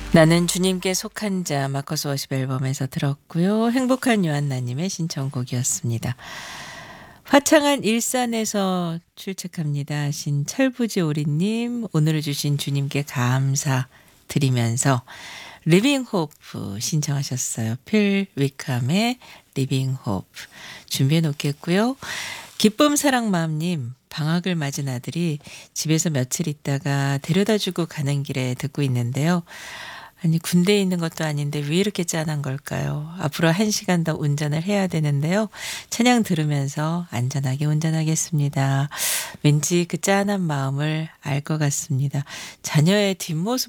나는 주님께 속한 자 마커스 워십 앨범에서 들었고요. 행복한 요한나님의 신청곡이었습니다. 화창한 일산에서 출첵합니다. 신 철부지 오리님 오늘을 주신 주님께 감사드리면서 리빙 호프 신청하셨어요. 필 위캄의 리빙 호프 준비해 놓겠고요. 기쁨 사랑 마음님 방학을 맞은 아들이 집에서 며칠 있다가 데려다주고 가는 길에 듣고 있는데요. 아니 군대에 있는 것도 아닌데 왜 이렇게 짠한 걸까요? 앞으로 1시간 더 운전을 해야 되는데요. 찬양 들으면서 안전하게 운전하겠습니다. 왠지 그 짠한 마음을 알 것 같습니다. 자녀의 뒷모습